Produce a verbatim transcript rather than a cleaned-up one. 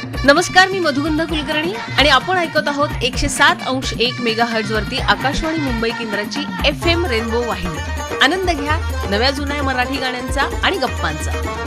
नमस्कार, मी मधुगंधा कुलकर्णी आणि आपण ऐकत आहोत एकशे सात अंश एक मेगा हर्ट्झ वरती आकाशवाणी मुंबई केंद्राची एफ एम रेनबो वाहिनी. आनंद घ्या नव्या जुन्या मराठी गाण्यांचा आणि गप्पांचा.